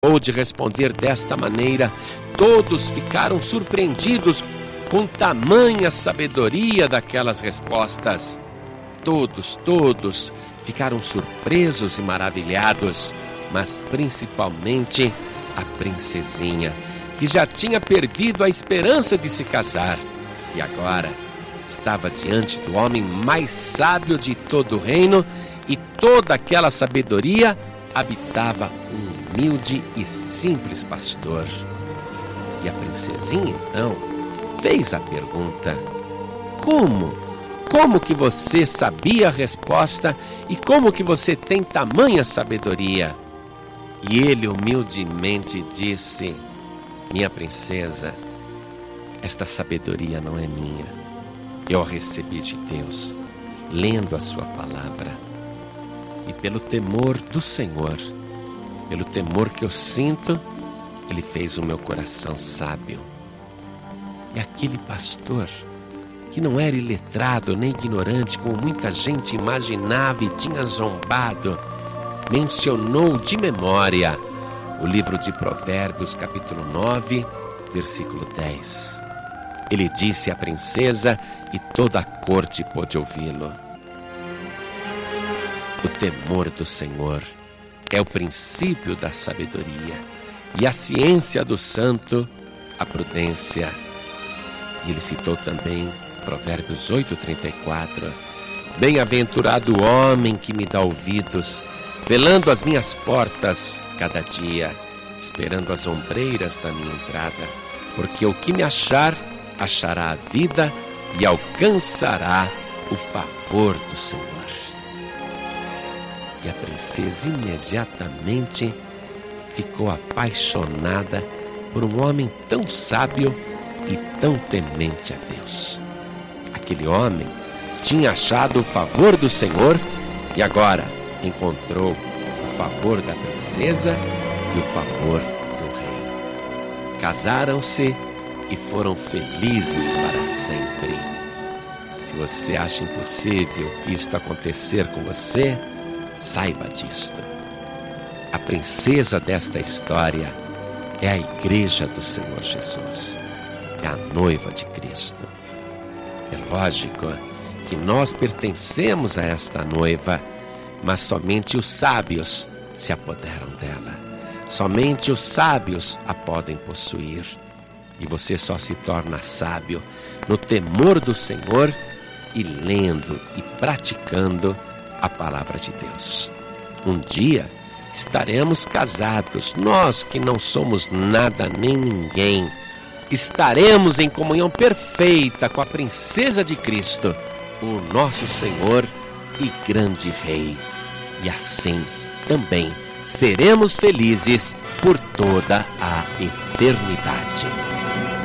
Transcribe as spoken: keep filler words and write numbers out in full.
pôde responder desta maneira. Todos ficaram surpreendidos com tamanha sabedoria daquelas respostas. Todos, todos ficaram surpresos e maravilhados, mas principalmente a princesinha, que já tinha perdido a esperança de se casar e agora estava diante do homem mais sábio de todo o reino, e toda aquela sabedoria habitava um humilde e simples pastor. E a princesinha então fez a pergunta: Como? Como que você sabia a resposta e como que você tem tamanha sabedoria? E ele humildemente disse: Minha princesa, esta sabedoria não é minha. Eu a recebi de Deus, lendo a sua palavra. E pelo temor do Senhor, pelo temor que eu sinto, Ele fez o meu coração sábio. E aquele pastor, que não era iletrado nem ignorante, como muita gente imaginava e tinha zombado, mencionou de memória o livro de Provérbios, capítulo nove, versículo dez. Ele disse à princesa, e toda a corte pôde ouvi-lo: O temor do Senhor é o princípio da sabedoria, e a ciência do santo, a prudência. E ele citou também Provérbios oito, trinta e quatro. Bem-aventurado o homem que me dá ouvidos, velando as minhas portas cada dia, esperando as ombreiras da minha entrada, porque o que me achar, achará a vida e alcançará o favor do Senhor. E a princesa imediatamente ficou apaixonada por um homem tão sábio e tão temente a Deus. Aquele homem tinha achado o favor do Senhor e agora encontrou o favor da princesa e o favor do rei. Casaram-se e foram felizes para sempre. Se você acha impossível isto acontecer com você, saiba disto. A princesa desta história é a igreja do Senhor Jesus, é a noiva de Cristo. É lógico que nós pertencemos a esta noiva, mas somente os sábios se apoderam dela. Somente os sábios a podem possuir. E você só se torna sábio no temor do Senhor e lendo e praticando a palavra de Deus. Um dia estaremos casados, nós que não somos nada nem ninguém. Estaremos em comunhão perfeita com a princesa de Cristo, o nosso Senhor e grande Rei. E assim também seremos felizes por toda a eternidade.